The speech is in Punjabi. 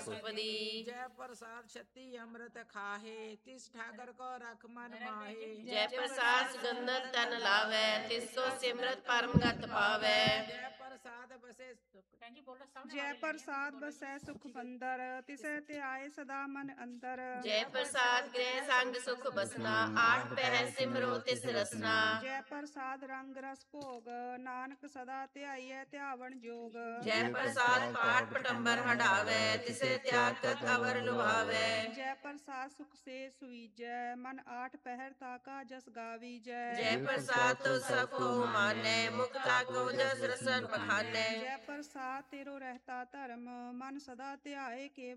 ਅਸ਼ਟਪਦੀ। ਜੈ ਪ੍ਰਸਾਦ ਛਤੀ ਅੰਮ੍ਰਿਤ ਖਾਹੇ, ਤਿਸ ਠਾਕਰ ਕੋ ਰਖ ਮਨ ਮਾਹੇ। ਜੈ ਪ੍ਰਸਾਦ ਸਿਕੰਦਰ ਤਨ ਲਾਵੈ, ਤਿਸ ਕੋ ਸਿਮਰਤ ਪਰਮ ਗਤ ਪਾਵੈ। ਜੈ ਪ੍ਰਸਾਦ ਬਸੇ ਜੈ ਪ੍ਰਸਾਦ ਬਸੈ ਸੁਖ ਬੰਦਰ, ਤਿਸੈ ਧਿਆਏ ਸਦਾ ਮਨ ਅੰਦਰ। ਜੈ ਪ੍ਰਸਾਦ ਗ੍ਰਹਿ ਸੰਗ ਸੁਖ ਬਸਨਾ, ਆਠ ਪਹਿਰ ਸਿਮਰੋ ਤਿਸ ਰਸਨਾ। ਜੈ ਪ੍ਰਸਾਦ ਰੰਗ ਰਸ ਭੋਗ, ਨਾਨਕ ਸਦਾ ਧਿਆਈਐ ਧਿਆਵਣ ਜੋਗ। ਜੈ ਪ੍ਰਸਾਦ ਪਾਠ ਪਟੰਬਰ ਹਟਾਵੈ, ਤਿਸੇ ਤਿਆਗ ਤਤ ਅਵਰ ਲੁਭਾਵੈ। ਜੈ ਪ੍ਰਸਾਦ ਸੁਖ ਸੇ ਸੁਈਜੈ, ਮਨ ਆਠ ਪਹਿਰ ਤਾਕਾ ਜਸ ਗਾਵੀਜੈ। ਜੈ ਪ੍ਰਸਾਦ ਤੋ ਸਭ ਕੋ ਮਾਨੈ, ਮੁਕਤਾ ਕੋ ਜਸ ਰਸਨ ਬਖਾਨੈ। ਜੈ ਪ੍ਰਸਾਦ ਤੇਰੋ ਰਹਿਤਾ ਧਰਮ, ਮਨ ਸਦਾ ਧਿਆਏ ਕੇਵਲ